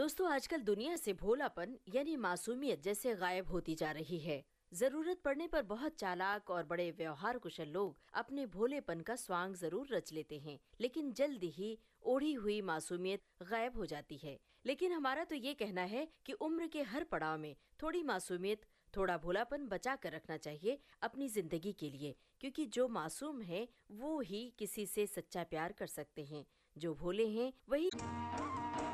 दोस्तों, आजकल दुनिया से भोलापन यानी मासूमियत जैसे गायब होती जा रही है। जरूरत पड़ने पर बहुत चालाक और बड़े व्यवहार कुशल लोग अपने भोलेपन का स्वांग जरूर रच लेते हैं, लेकिन जल्दी ही ओढ़ी हुई मासूमियत गायब हो जाती है। लेकिन हमारा तो ये कहना है कि उम्र के हर पड़ाव में थोड़ी मासूमियत, थोड़ा भोलापन बचा कर रखना चाहिए अपनी जिंदगी के लिए, क्योंकि जो मासूम है वो ही किसी से सच्चा प्यार कर सकते हैं। जो भोले हैं वही